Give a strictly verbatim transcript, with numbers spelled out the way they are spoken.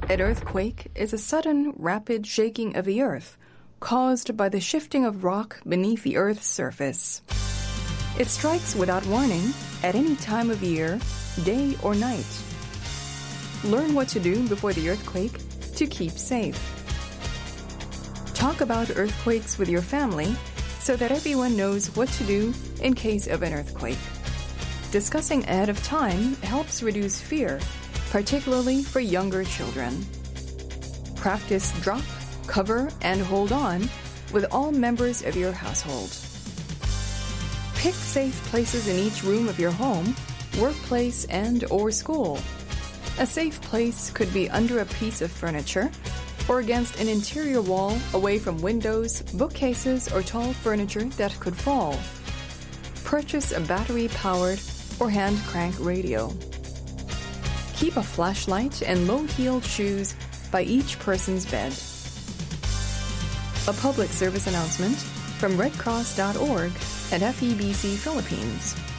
An earthquake is a sudden, rapid shaking of the earth caused by the shifting of rock beneath the earth's surface. It strikes without warning at any time of year, day or night. Learn what to do before the earthquake to keep safe. Talk about earthquakes with your family so that everyone knows what to do in case of an earthquake. Discussing ahead of time helps reduce fear, particularly for younger children. Practice drop, cover, and hold on with all members of your household. Pick safe places in each room of your home, workplace, and or school. A safe place could be under a piece of furniture or against an interior wall away from windows, bookcases, or tall furniture that could fall. Purchase a battery-powered or hand-crank radio. Keep a flashlight and low-heeled shoes by each person's bed. A public service announcement from red cross dot org and F E B C Philippines.